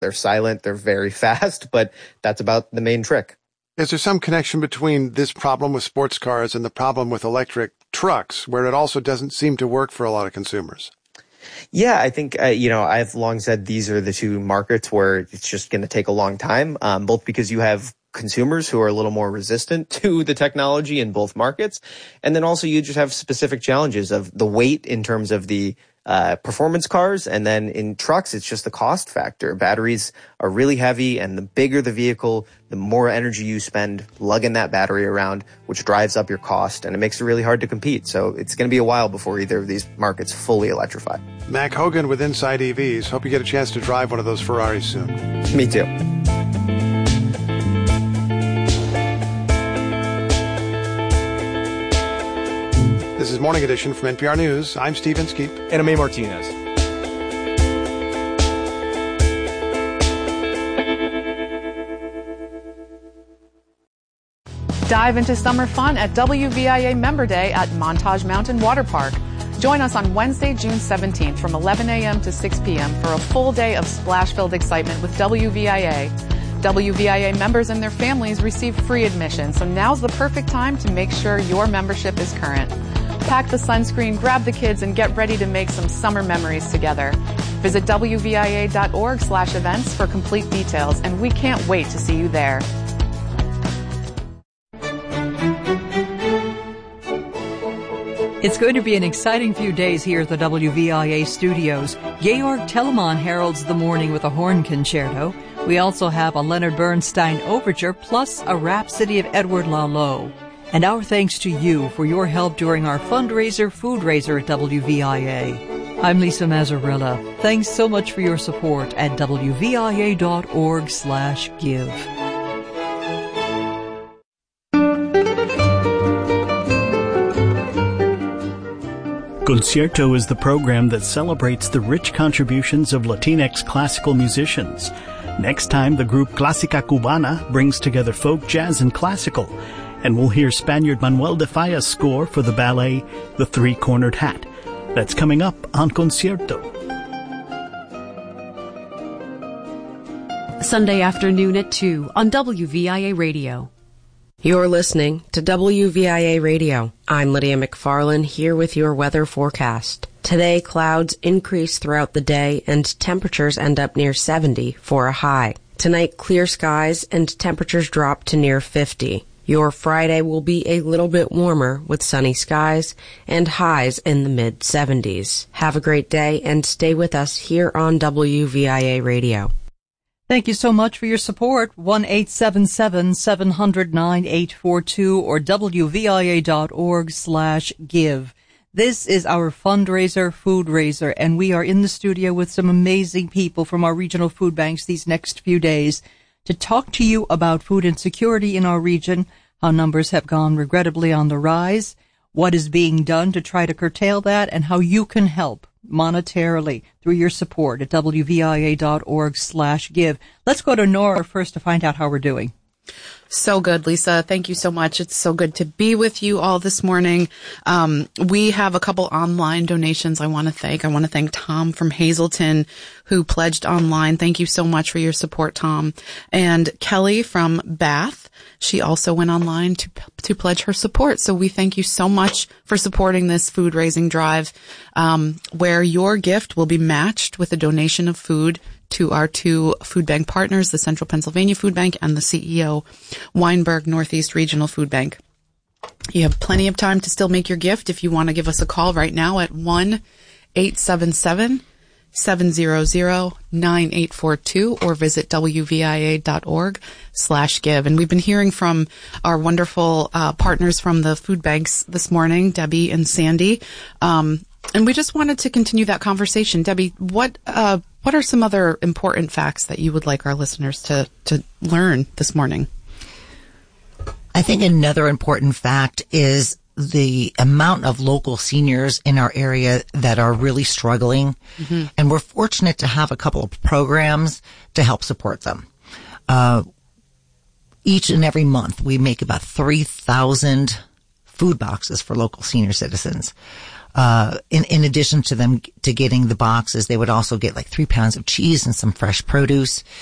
They're silent, they're very fast, but that's about the main trick. Is there some connection between this problem with sports cars and the problem with electric trucks, where it also doesn't seem to work for a lot of consumers? Yeah, I think, I've long said these are the two markets where it's just going to take a long time, both because you have consumers who are a little more resistant to the technology in both markets. And then also you just have specific challenges of the weight in terms of the performance cars. And then in trucks, it's just the cost factor. Batteries are really heavy, and the bigger the vehicle, the more energy you spend lugging that battery around, which drives up your cost, and it makes it really hard to compete. So it's going to be a while before either of these markets fully electrify. Mac Hogan with Inside EVs. Hope you get a chance to drive one of those Ferraris soon. Me too. This is Morning Edition from NPR News. I'm Steve Inskeep. And I'm A. Martinez. Dive into summer fun at WVIA Member Day at Montage Mountain Water Park. Join us on Wednesday, June 17th from 11 a.m. to 6 p.m. for a full day of splash-filled excitement with WVIA. WVIA members and their families receive free admission, so now's the perfect time to make sure your membership is current. Pack the sunscreen, grab the kids, and get ready to make some summer memories together. Visit WVIA.org/events for complete details, and we can't wait to see you there. It's going to be an exciting few days here at the WVIA studios. Georg Telemann heralds the morning with a horn concerto. We also have a Leonard Bernstein overture, plus a Rhapsody of Edward Laloux. And our thanks to you for your help during our fundraiser, Foodraiser at WVIA. I'm Lisa Mazzarella. Thanks so much for your support at WVIA.org/give. Concierto is the program that celebrates the rich contributions of Latinx classical musicians. Next time, the group Clásica Cubana brings together folk, jazz, and classical. And we'll hear Spaniard Manuel de Falla's score for the ballet The Three-Cornered Hat. That's coming up on Concierto. Sunday afternoon at 2 on WVIA Radio. You're listening to WVIA Radio. I'm Lydia McFarlane here with your weather forecast. Today, clouds increase throughout the day and temperatures end up near 70 for a high. Tonight, clear skies and temperatures drop to near 50. Your Friday will be a little bit warmer with sunny skies and highs in the mid-70s. Have a great day and stay with us here on WVIA Radio. Thank you so much for your support. 1-877-700-9842 or WVIA.org/give. This is our fundraiser, Foodraiser, and we are in the studio with some amazing people from our regional food banks these next few days to talk to you about food insecurity in our region, how numbers have gone regrettably on the rise, what is being done to try to curtail that, and how you can help monetarily through your support at WVIA.org/give. Let's go to Nora first to find out how we're doing. So good, Lisa. Thank you so much. It's so good to be with you all this morning. We have a couple online donations I want to thank. I want to thank Tom from Hazleton, who pledged online. Thank you so much for your support, Tom. And Kelly from Bath. She also went online to pledge her support. So we thank you so much for supporting this food raising drive, where your gift will be matched with a donation of food to our two food bank partners, the Central Pennsylvania Food Bank and the CEO Weinberg Northeast Regional Food Bank. You have plenty of time to still make your gift if you want to give us a call right now at 1-877-700-9842 or visit WVIA.org/give. And we've been hearing from our wonderful partners from the food banks this morning, Debbie and Sandy. And we just wanted to continue that conversation. Debbie, what are some other important facts that you would like our listeners to learn this morning? I think another important fact is the amount of local seniors in our area that are really struggling. Mm-hmm. And we're fortunate to have a couple of programs to help support them. Each and every month, we make about 3,000 food boxes for local senior citizens. In addition to them to getting the boxes, they would also get like 3 pounds of cheese and some fresh produce.